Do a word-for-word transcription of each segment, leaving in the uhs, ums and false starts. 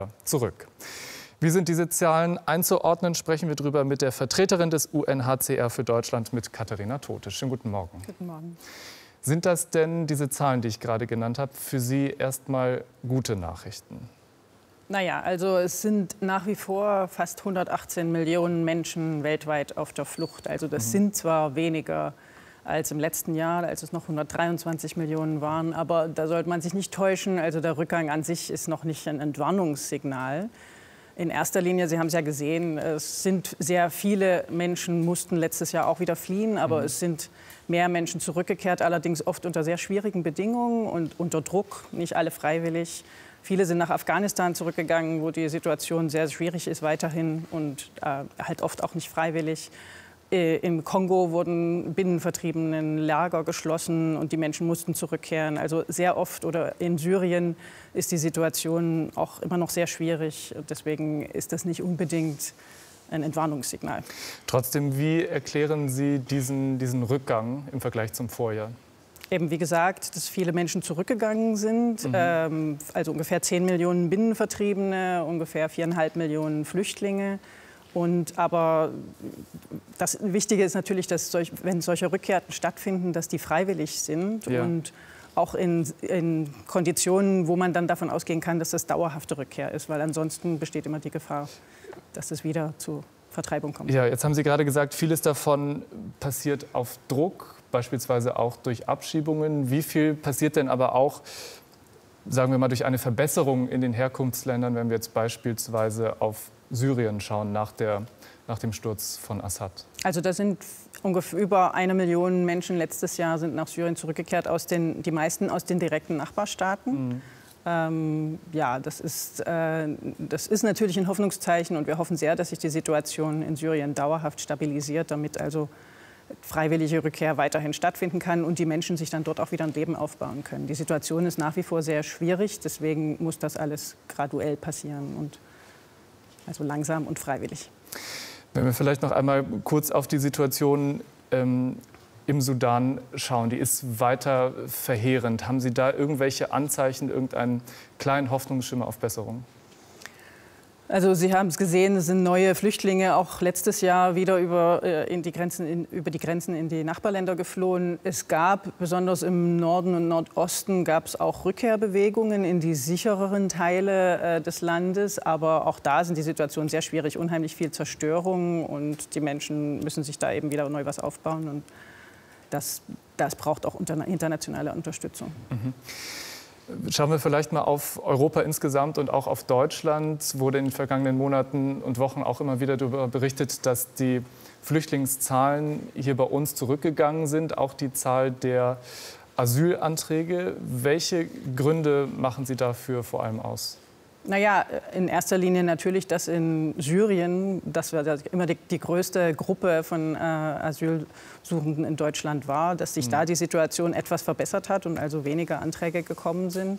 zurück. Wie sind diese Zahlen einzuordnen, sprechen wir darüber mit der Vertreterin des U N H C R für Deutschland, mit Katharina Tote. Schönen guten Morgen. Guten Morgen. Sind das denn diese Zahlen, die ich gerade genannt habe, für Sie erstmal gute Nachrichten? Naja, also es sind nach wie vor fast hundertachtzehn Millionen Menschen weltweit auf der Flucht. Also das mhm. sind zwar weniger als im letzten Jahr, als es noch hundertdreiundzwanzig Millionen waren, aber da sollte man sich nicht täuschen. Also der Rückgang an sich ist noch nicht ein Entwarnungssignal. In erster Linie, Sie haben es ja gesehen, es sind sehr viele Menschen, mussten letztes Jahr auch wieder fliehen, aber mhm. es sind mehr Menschen zurückgekehrt, allerdings oft unter sehr schwierigen Bedingungen und unter Druck, nicht alle freiwillig. Viele sind nach Afghanistan zurückgegangen, wo die Situation sehr schwierig ist weiterhin und äh, halt oft auch nicht freiwillig. Äh, Im Kongo wurden binnenvertriebenen Lager geschlossen und die Menschen mussten zurückkehren. Also sehr oft, oder in Syrien ist die Situation auch immer noch sehr schwierig. Deswegen ist das nicht unbedingt ein Entwarnungssignal. Trotzdem, wie erklären Sie diesen, diesen Rückgang im Vergleich zum Vorjahr? Eben wie gesagt, dass viele Menschen zurückgegangen sind, mhm. ähm, also ungefähr zehn Millionen Binnenvertriebene, ungefähr viereinhalb Millionen Flüchtlinge. Und aber das Wichtige ist natürlich, dass solch, wenn solche Rückkehren stattfinden, dass die freiwillig sind ja. und auch in, in Konditionen, wo man dann davon ausgehen kann, dass das dauerhafte Rückkehr ist, weil ansonsten besteht immer die Gefahr, dass es wieder zu Vertreibung kommt. Ja, jetzt haben Sie gerade gesagt, vieles davon passiert auf Druck, beispielsweise auch durch Abschiebungen. Wie viel passiert denn aber auch, sagen wir mal, durch eine Verbesserung in den Herkunftsländern, wenn wir jetzt beispielsweise auf Syrien schauen, nach, der, nach dem Sturz von Assad? Also da sind ungefähr über eine Million Menschen letztes Jahr sind nach Syrien zurückgekehrt, aus den, die meisten aus den direkten Nachbarstaaten. Mhm. Ähm, ja, das ist, äh, das ist natürlich ein Hoffnungszeichen und wir hoffen sehr, dass sich die Situation in Syrien dauerhaft stabilisiert, damit also freiwillige Rückkehr weiterhin stattfinden kann und die Menschen sich dann dort auch wieder ein Leben aufbauen können. Die Situation ist nach wie vor sehr schwierig, deswegen muss das alles graduell passieren und also langsam und freiwillig. Wenn wir vielleicht noch einmal kurz auf die Situation ähm, im Sudan schauen, die ist weiter verheerend. Haben Sie da irgendwelche Anzeichen, irgendeinen kleinen Hoffnungsschimmer auf Besserung? Also Sie haben es gesehen, es sind neue Flüchtlinge auch letztes Jahr wieder über, äh, in die Grenzen, in, über die Grenzen in die Nachbarländer geflohen. Es gab, besonders im Norden und Nordosten, gab es auch Rückkehrbewegungen in die sichereren Teile äh, des Landes. Aber auch da sind die Situationen sehr schwierig, unheimlich viel Zerstörung und die Menschen müssen sich da eben wieder neu was aufbauen. Und das, das braucht auch internationale Unterstützung. Mhm. Schauen wir vielleicht mal auf Europa insgesamt und auch auf Deutschland. Es wurde in den vergangenen Monaten und Wochen auch immer wieder darüber berichtet, dass die Flüchtlingszahlen hier bei uns zurückgegangen sind, auch die Zahl der Asylanträge. Welche Gründe machen Sie dafür vor allem aus? Naja, in erster Linie natürlich, dass in Syrien, das war immer die, die größte Gruppe von äh, Asylsuchenden in Deutschland war, dass sich mhm. da die Situation etwas verbessert hat und also weniger Anträge gekommen sind.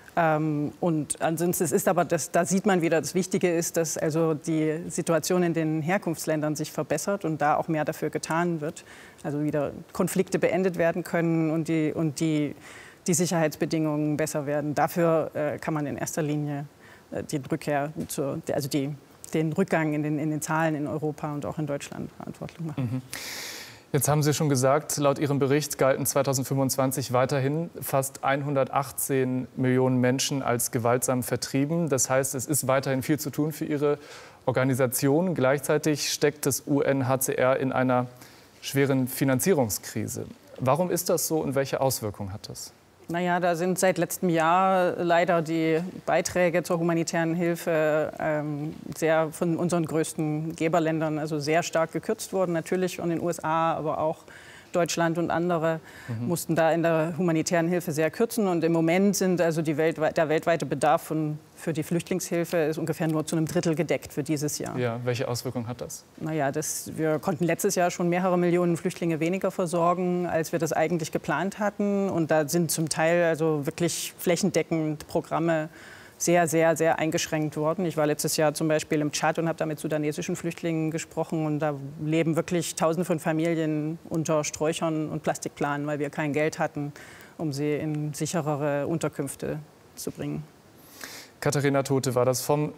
Ähm, und ansonsten ist aber, das, da sieht man wieder, das Wichtige ist, dass also die Situation in den Herkunftsländern sich verbessert und da auch mehr dafür getan wird. Also wieder Konflikte beendet werden können und die, und die, die Sicherheitsbedingungen besser werden. Dafür äh, kann man in erster Linie die Rückkehr, zur, also die, den Rückgang in den, in den Zahlen in Europa und auch in Deutschland verantwortlich machen. Mhm. Jetzt haben Sie schon gesagt, laut Ihrem Bericht galten zweitausendfünfundzwanzig weiterhin fast hundertachtzehn Millionen Menschen als gewaltsam vertrieben. Das heißt, es ist weiterhin viel zu tun für Ihre Organisation. Gleichzeitig steckt das U N H C R in einer schweren Finanzierungskrise. Warum ist das so und welche Auswirkungen hat das? Naja, da sind seit letztem Jahr leider die Beiträge zur humanitären Hilfe ähm, sehr von unseren größten Geberländern also sehr stark gekürzt worden. Natürlich von den U S A, aber auch Deutschland und andere mhm. mussten da in der humanitären Hilfe sehr kürzen. Und im Moment sind also die weltweit, der weltweite Bedarf von, für die Flüchtlingshilfe ist ungefähr nur zu einem Drittel gedeckt für dieses Jahr. Ja, welche Auswirkungen hat das? Naja, das, wir konnten letztes Jahr schon mehrere Millionen Flüchtlinge weniger versorgen, als wir das eigentlich geplant hatten. Und da sind zum Teil also wirklich flächendeckend Programme sehr, sehr, sehr eingeschränkt worden. Ich war letztes Jahr zum Beispiel im Tschad und habe da mit sudanesischen Flüchtlingen gesprochen. Und da leben wirklich Tausende von Familien unter Sträuchern und Plastikplanen, weil wir kein Geld hatten, um sie in sicherere Unterkünfte zu bringen. Katharina Tote war das vom